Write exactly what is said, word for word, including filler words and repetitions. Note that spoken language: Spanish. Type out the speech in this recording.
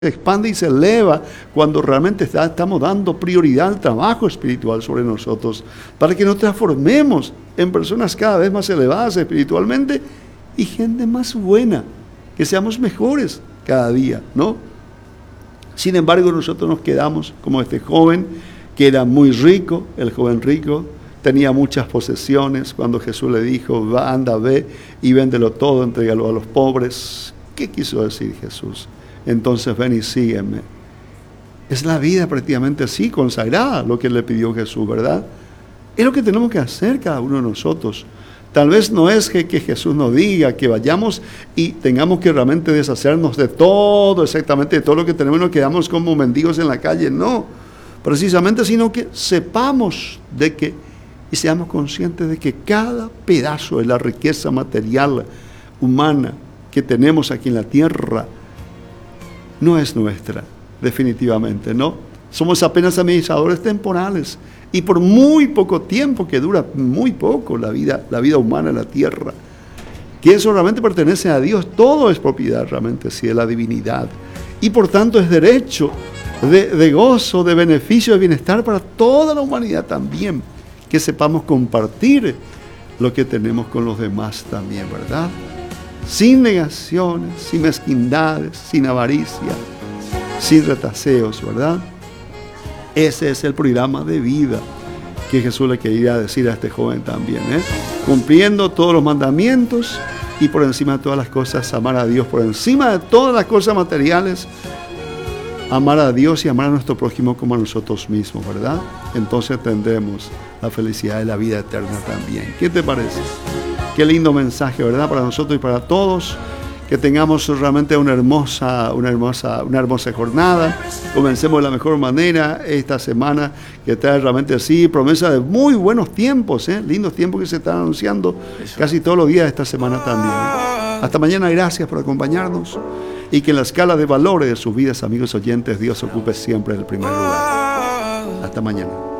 expande y se eleva cuando realmente está, estamos dando prioridad al trabajo espiritual sobre nosotros, para que nos transformemos en personas cada vez más elevadas espiritualmente y gente más buena, que seamos mejores cada día, ¿no? Sin embargo, nosotros nos quedamos como este joven que era muy rico, el joven rico, tenía muchas posesiones. Cuando Jesús le dijo, va, anda, ve y véndelo todo, entrégalo a los pobres. ¿Qué quiso decir Jesús? Entonces ven y sígueme. Es la vida prácticamente así, consagrada, lo que le pidió Jesús, ¿verdad? Es lo que tenemos que hacer cada uno de nosotros. Tal vez no es que, que Jesús nos diga que vayamos y tengamos que realmente deshacernos de todo, exactamente de todo lo que tenemos y nos quedamos como mendigos en la calle. No, precisamente, sino que sepamos de que y seamos conscientes de que cada pedazo de la riqueza material humana que tenemos aquí en la tierra no es nuestra, definitivamente, ¿no? Somos apenas administradores temporales y por muy poco tiempo, que dura muy poco la vida, la vida humana en la tierra, que eso realmente pertenece a Dios. Todo es propiedad realmente, sí, de la divinidad, y por tanto es derecho de, de gozo, de beneficio, de bienestar para toda la humanidad también, que sepamos compartir lo que tenemos con los demás también, ¿verdad? Sin negaciones, sin mezquindades, sin avaricia, sin retaseos, ¿verdad? Ese es el programa de vida que Jesús le quería decir a este joven también, ¿eh? Cumpliendo todos los mandamientos y por encima de todas las cosas, amar a Dios, por encima de todas las cosas materiales, amar a Dios y amar a nuestro prójimo como a nosotros mismos, ¿verdad? Entonces tendremos la felicidad de la vida eterna también. ¿Qué te parece? Qué lindo mensaje, ¿verdad? Para nosotros y para todos. Que tengamos realmente una hermosa, una hermosa, una hermosa jornada. Comencemos de la mejor manera esta semana, que trae realmente así promesa de muy buenos tiempos, ¿eh? Lindos tiempos que se están anunciando casi todos los días de esta semana también. Hasta mañana, gracias por acompañarnos. Y que en la escala de valores de sus vidas, amigos oyentes, Dios ocupe siempre el primer lugar. Hasta mañana.